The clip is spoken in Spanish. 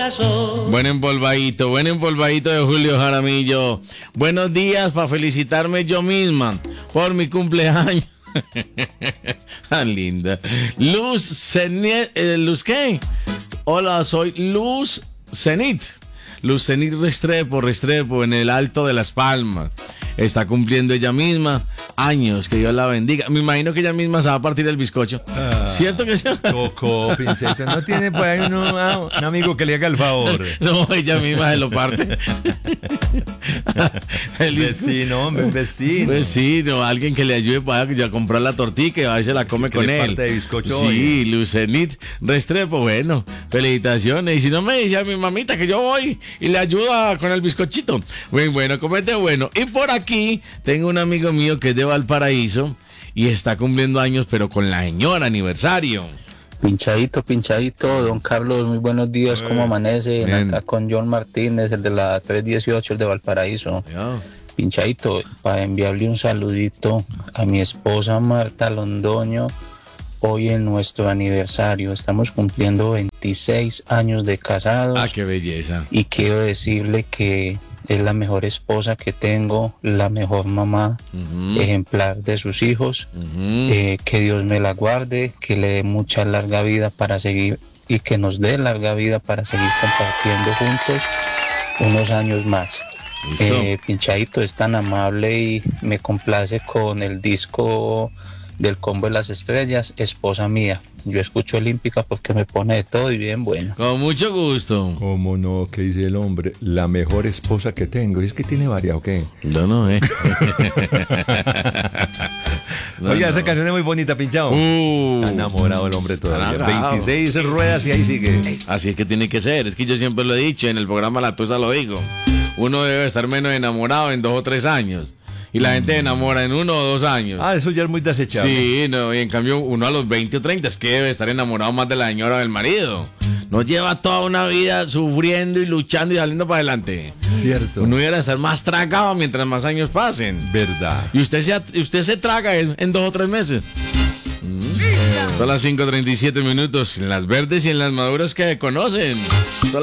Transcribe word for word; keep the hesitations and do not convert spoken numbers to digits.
corazón. Buen empolvadito, buen empolvadito de Julio Jaramillo. Buenos días para felicitarme yo misma por mi cumpleaños. Tan linda. Luz Zenit, eh, ¿Luz qué? Hola, soy Luz Zenit. Luz Zenit Restrepo, Restrepo, en el Alto de Las Palmas. Está cumpliendo ella misma años, que Dios la bendiga. Me imagino que ella misma se va a partir el bizcocho. Ah, ¿cierto que sí? Coco, pinceta, ¿no tiene por ahí uno, ah, un amigo que le haga el favor? No, ella misma se lo parte. El vecino, hombre, vecino. Vecino, alguien que le ayude para a comprar la tortilla y a veces la come que con le él. Parte de bizcocho. Sí, Lucenit Restrepo, bueno, felicitaciones. Y si no me dice a mi mamita que yo voy y le ayuda con el bizcochito. Bueno, bueno, comete bueno. Y por aquí Aquí tengo un amigo mío que es de Valparaíso y está cumpliendo años, pero con la señora aniversario. Pinchadito, pinchadito, don Carlos, muy buenos días, ¿cómo amanece? Bien. Acá con John Martínez, el de la tres dieciocho, el de Valparaíso. Yeah. Pinchadito, para enviarle un saludito a mi esposa Marta Londoño, hoy en nuestro aniversario. Estamos cumpliendo veintiséis años de casados. Ah, qué belleza. Y quiero decirle que es la mejor esposa que tengo, la mejor mamá, uh-huh. ejemplar de sus hijos. Uh-huh. Eh, que Dios me la guarde, que le dé mucha larga vida para seguir y que nos dé larga vida para seguir compartiendo juntos unos años más. Eh, Pinchadito es tan amable y me complace con el disco del Combo de las Estrellas, Esposa Mía. Yo escucho Olímpica porque me pone de todo y bien bueno. Con mucho gusto. ¿Cómo no? ¿Qué dice el hombre? La mejor esposa que tengo. ¿Y es que tiene varias o qué? No, no, eh. no, Oiga, no. Esa canción es muy bonita, pinchado. Uh, Está enamorado el hombre todavía. veintiséis ruedas y ahí sigue. Así es que tiene que ser. Es que yo siempre lo he dicho, en el programa La Tusa lo digo. Uno debe estar menos enamorado en dos o tres años. Y la gente se enamora en uno o dos años. Ah, eso ya es muy desechable. Sí, no, y en cambio uno a los veinte o treinta es que debe estar enamorado más de la señora o del marido. No lleva toda una vida sufriendo y luchando y saliendo para adelante. Cierto. Uno debe estar más tragado mientras más años pasen. Verdad. Y usted se, usted se traga en, en dos o tres meses. Mm. Son las cinco treinta y siete minutos en las verdes y en las maduras que conocen. Son